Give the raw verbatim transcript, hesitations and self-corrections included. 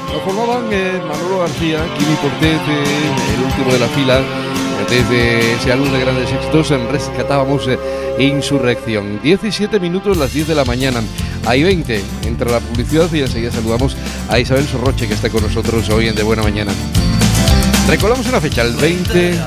Lo formaban eh, Manolo García, Quimi Portet, eh, el último de la fila. Desde ese álbum de grandes éxitos rescatábamos eh, Insurrección. diecisiete minutos, las diez de la mañana. Hay veinte. Entra la publicidad y enseguida saludamos a Isabel Sorroche, que está con nosotros hoy en De Buena Mañana. Recordamos una fecha, el veinte